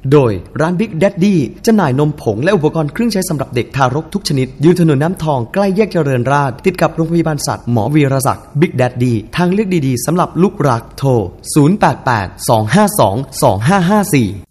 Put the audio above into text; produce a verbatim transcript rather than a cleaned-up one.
โดยร้าน Big Daddy จำหน่ายนมผงและอุปกรณ์เครื่องใช้สำหรับเด็กทารกทุกชนิดอยู่ถนนน้ำทองใกล้แยกเจริญราษฎร์ติดกับโรงพยาบาลสัตว์หมอวีรศักดิ์ Big Daddy ทางเลือกดีๆสำหรับลูกรักโทรศูนย์ แปด แปด สอง ห้า สอง สอง ห้า ห้า สี่